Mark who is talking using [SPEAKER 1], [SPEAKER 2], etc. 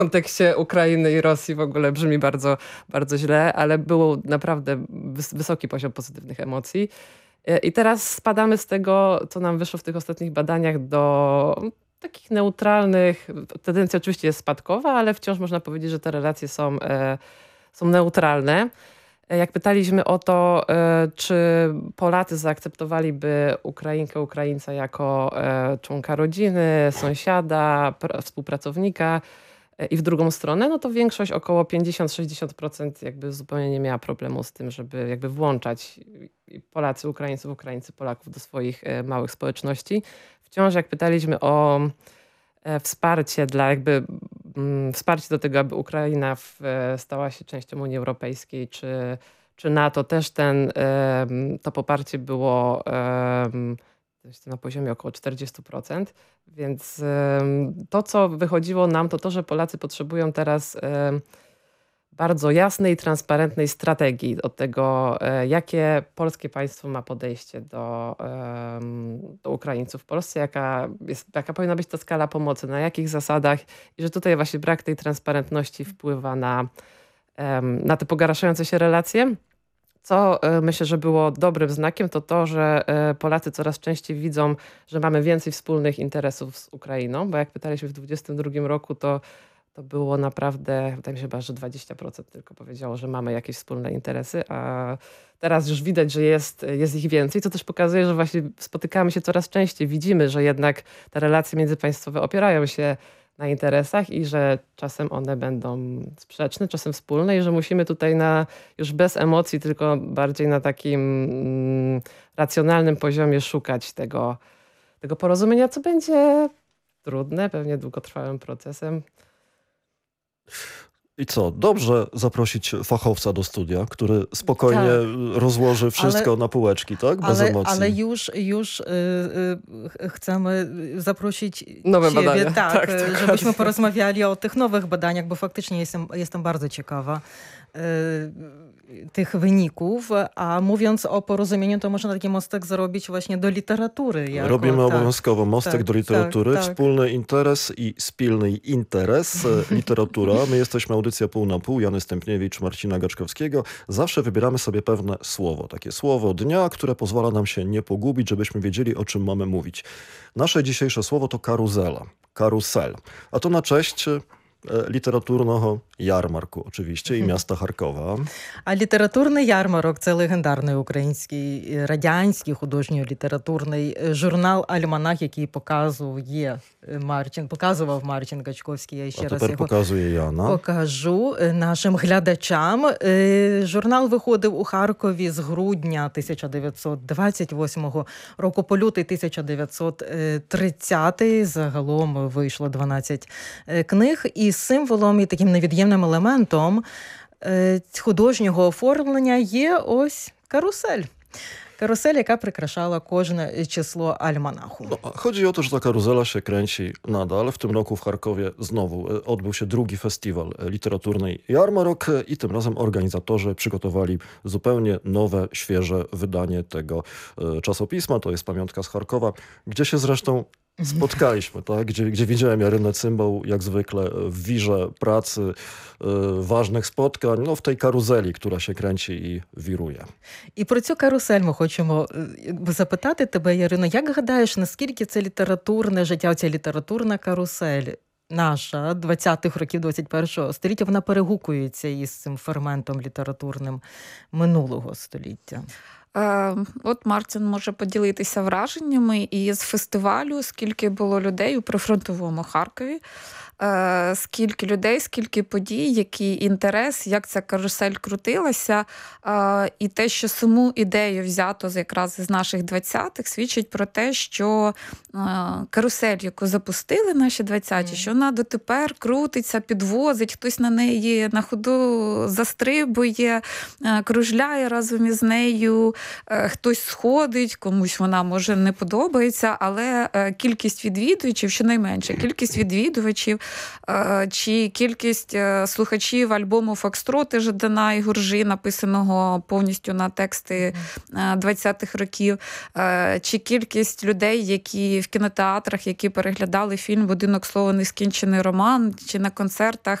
[SPEAKER 1] kontekście Ukrainy i Rosji w ogóle brzmi bardzo, bardzo źle, ale był naprawdę wysoki poziom pozytywnych emocji. I teraz spadamy z tego, co nam wyszło w tych ostatnich badaniach, do takich neutralnych. Tendencja oczywiście jest spadkowa, ale wciąż można powiedzieć, że te relacje są neutralne. Jak pytaliśmy o to, czy Polacy zaakceptowaliby Ukrainkę, Ukraińca jako członka rodziny, sąsiada, współpracownika i w drugą stronę, no to większość, około 50-60% jakby zupełnie nie miała problemu z tym, żeby jakby włączać Polacy, Ukraińców, Ukraińcy, Polaków do swoich małych społeczności. Wciąż jak pytaliśmy o wsparcie wsparcie do tego, aby Ukraina stała się częścią Unii Europejskiej czy NATO, też to poparcie było na poziomie około 40%. Więc to, co wychodziło nam, to, że Polacy potrzebują teraz bardzo jasnej, transparentnej strategii od tego, jakie polskie państwo ma podejście do Ukraińców w Polsce, jaka powinna być ta skala pomocy, na jakich zasadach i że tutaj właśnie brak tej transparentności wpływa na te pogarszające się relacje. Co myślę, że było dobrym znakiem, to, że Polacy coraz częściej widzą, że mamy więcej wspólnych interesów z Ukrainą, bo jak pytaliśmy w 2022 roku, to było naprawdę, wydaje mi się chyba, że 20% tylko powiedziało, że mamy jakieś wspólne interesy, a teraz już widać, że jest ich więcej, co też pokazuje, że właśnie spotykamy się coraz częściej. Widzimy, że jednak te relacje międzypaństwowe opierają się na interesach i że czasem one będą sprzeczne, czasem wspólne i że musimy tutaj już bez emocji, tylko bardziej na takim racjonalnym poziomie szukać tego porozumienia, co będzie trudne, pewnie długotrwałym procesem.
[SPEAKER 2] I co? Dobrze zaprosić fachowca do studia, który spokojnie rozłoży wszystko na półeczki, tak? Bez emocji.
[SPEAKER 3] Ale już chcemy zaprosić
[SPEAKER 1] nowe
[SPEAKER 3] ciebie,
[SPEAKER 1] badania.
[SPEAKER 3] Tak, żebyśmy porozmawiali o tych nowych badaniach, bo faktycznie jestem bardzo ciekawa tych wyników, a mówiąc o porozumieniu, to można taki mostek zrobić właśnie do literatury.
[SPEAKER 2] Robimy obowiązkowo mostek do literatury. Wspólny interes i spilny interes. Literatura. My jesteśmy audycja pół na pół. Jany Stępniewicz, Marcina Gaczkowskiego. Zawsze wybieramy sobie pewne słowo. Takie słowo dnia, które pozwala nam się nie pogubić, żebyśmy wiedzieli, o czym mamy mówić. Nasze dzisiejsze słowo to karuzela. Karusel. A to na cześć літературного ярмарку, oczywiście, і міста Харкова.
[SPEAKER 3] А літературний ярмарок – це легендарний український, радянський художньо-літературний журнал «Альманах», який показував Марчин Гачковський. Я ще раз його
[SPEAKER 2] показує Яна.
[SPEAKER 3] Покажу нашим глядачам. Журнал виходив у Харкові з грудня 1928 року по лютий 1930. Загалом вийшло 12 книг. І символом, і таким невід'ємним елементом художнього оформлення є ось карусель. Karuselь, яка прикрашала кожне число альманаху.
[SPEAKER 2] Chodzi o to, że ta karuzela się kręci nadal. W tym roku w Charkowie znowu odbył się drugi festiwal literaturny Jarmarok i tym razem organizatorzy przygotowali zupełnie nowe, świeże wydanie tego czasopisma. To jest pamiątka z Charkowa, gdzie się zresztą spotkaliśmy, tak? Gdzie widziałem Jarynę Cymbał, jak zwykle w wirze pracy, ważnych spotkań, w tej karuzeli, która się kręci i wiruje.
[SPEAKER 3] І про цю карусель ми хочемо запитати тебе, Ярино, як гадаєш, наскільки це літературне життя, ця літературна карусель наша 20-х років 21-го століття, вона перегукується із цим ферментом літературним минулого століття?
[SPEAKER 4] От Мартін може поділитися враженнями із фестивалю, скільки було людей у прифронтовому Харкові, скільки людей, скільки подій, який інтерес, як ця карусель крутилася. І те, що саму ідею взято якраз із наших 20-х, свідчить про те, що карусель, яку запустили наші 20-ті, що вона дотепер крутиться, підвозить, хтось на неї на ходу застрибує, кружляє разом із нею, хтось сходить, комусь вона, може, не подобається, але кількість відвідувачів, щонайменше, кількість відвідувачів чи кількість слухачів альбому «Фокстроти» Жадана і Гуржі, написаного повністю на тексти 20-х років, чи кількість людей, які в кінотеатрах, які переглядали фільм «Будинок слова. Нескінчений роман», чи на концертах